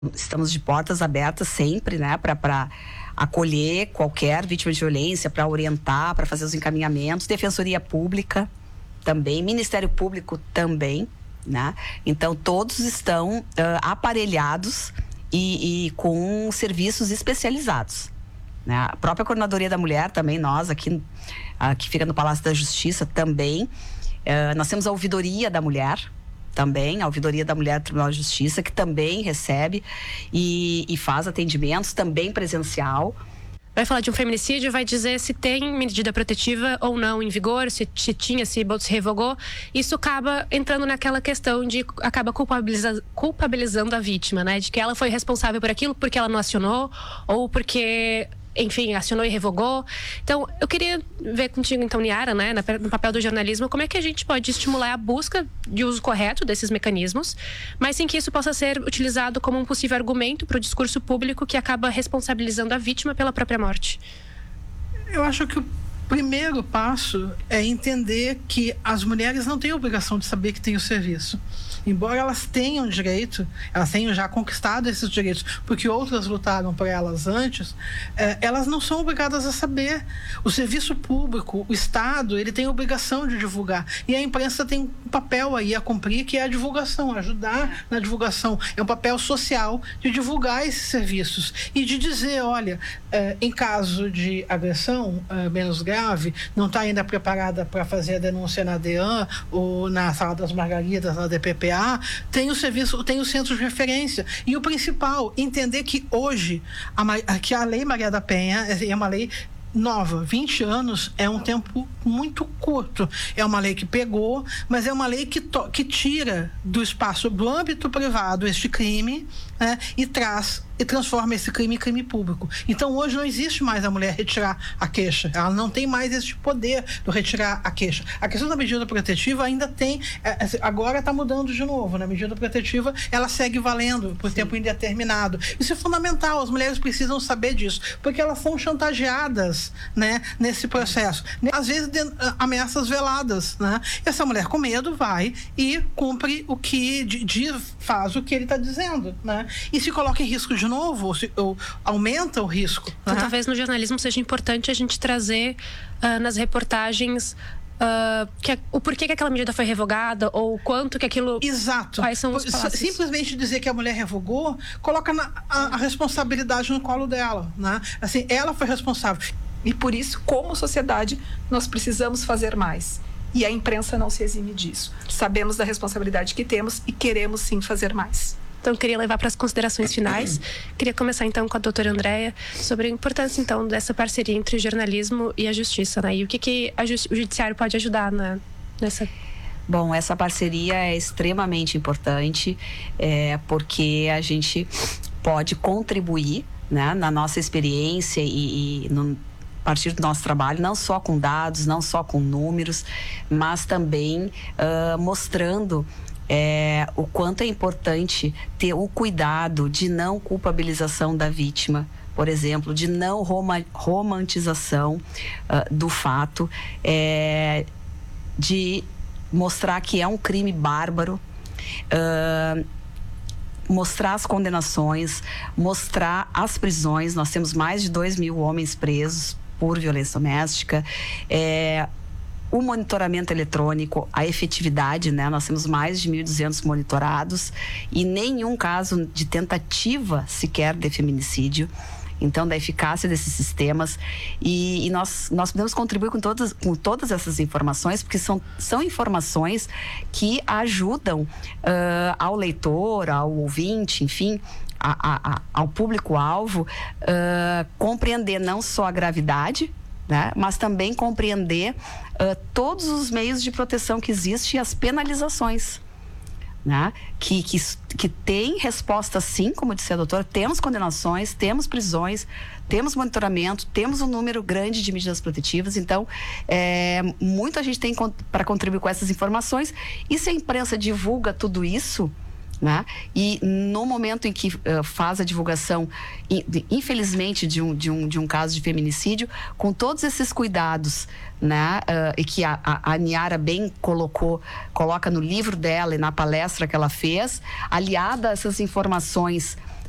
Estamos de portas abertas sempre, né, para acolher qualquer vítima de violência, para orientar, para fazer os encaminhamentos. Defensoria Pública também, Ministério Público também, né? Então, todos estão aparelhados e com serviços especializados, né? A própria Coordenadoria da Mulher também, nós aqui que fica no Palácio da Justiça também. Nós temos a Ouvidoria da Mulher também, a Ouvidoria da Mulher do Tribunal de Justiça, que também recebe e faz atendimentos, também presencial. Vai falar de um feminicídio, vai dizer se tem medida protetiva ou não em vigor, se tinha, se revogou. Isso acaba entrando naquela questão de acaba culpabilizando a vítima, né? De que ela foi responsável por aquilo porque ela não acionou ou porque, enfim, acionou e revogou. Então, eu queria ver contigo, então, Niara, né, no papel do jornalismo, como é que a gente pode estimular a busca de uso correto desses mecanismos, mas sem que isso possa ser utilizado como um possível argumento para o discurso público que acaba responsabilizando a vítima pela própria morte. Eu acho que o primeiro passo é entender que as mulheres não têm a obrigação de saber que tem o serviço. Embora elas tenham direito, elas tenham já conquistado esses direitos, porque outras lutaram por elas antes, elas não são obrigadas a saber. O serviço público, o Estado, ele tem a obrigação de divulgar. E a imprensa tem um papel aí a cumprir, que é a divulgação, ajudar na divulgação. É um papel social de divulgar esses serviços e de dizer, olha, em caso de agressão menos grave, não está ainda preparada para fazer a denúncia na DEAN ou na Sala das Margaridas, na DPPA, tem o serviço, tem o centro de referência. E o principal, entender que hoje que a Lei Maria da Penha é uma lei nova, 20 anos é um tempo muito curto. É uma lei que pegou, mas é uma lei que tira do espaço, do âmbito privado, este crime, né, e transforma esse crime em crime público. Então, hoje não existe mais a mulher retirar a queixa. Ela não tem mais esse poder de retirar a queixa. A questão da medida protetiva ainda tem, agora está mudando de novo, né? A medida protetiva, ela segue valendo por tempo indeterminado. Isso é fundamental, as mulheres precisam saber disso, porque elas são chantageadas, né, nesse processo. Às vezes, ameaças veladas, né? Essa mulher com medo vai e cumpre o que faz o que ele está dizendo, né? E se coloca em risco de novo, ou aumenta o risco. Então, né? Talvez no jornalismo seja importante a gente trazer nas reportagens o porquê que aquela medida foi revogada, ou quanto que aquilo... Exato. Quais são os passos? Simplesmente dizer que a mulher revogou, coloca a responsabilidade no colo dela, né? Assim, ela foi responsável. E por isso, como sociedade, nós precisamos fazer mais. E a imprensa não se exime disso. Sabemos da responsabilidade que temos e queremos sim fazer mais. Então, eu queria levar para as considerações finais. Queria começar, então, com a doutora Andréia, sobre a importância, então, dessa parceria entre o jornalismo e a justiça, né? E o que o judiciário pode ajudar nessa... Bom, essa parceria é extremamente importante, porque a gente pode contribuir, né, na nossa experiência a partir do nosso trabalho, não só com dados, não só com números, mas também mostrando o quanto é importante ter o cuidado de não culpabilização da vítima, por exemplo, de não romantização do fato, de mostrar que é um crime bárbaro, mostrar as condenações, mostrar as prisões. Nós temos mais de 2.000 homens presos por violência doméstica, o monitoramento eletrônico, a efetividade, né? Nós temos mais de 1.200 monitorados e nenhum caso de tentativa sequer de feminicídio. Então, da eficácia desses sistemas, e nós podemos contribuir com todas essas informações, porque são informações que ajudam ao leitor, ao ouvinte, enfim, ao público-alvo, compreender não só a gravidade, né, mas também compreender todos os meios de proteção que existem e as penalizações, né, que tem resposta, sim, como disse a doutora. Temos condenações, temos prisões, temos monitoramento, temos um número grande de medidas protetivas. Então, muita gente tem para contribuir com essas informações, e se a imprensa divulga tudo isso, né, e no momento em que faz a divulgação, infelizmente, de um caso de feminicídio, com todos esses cuidados, né, e que a Niara bem coloca no livro dela e na palestra que ela fez, aliada a essas informações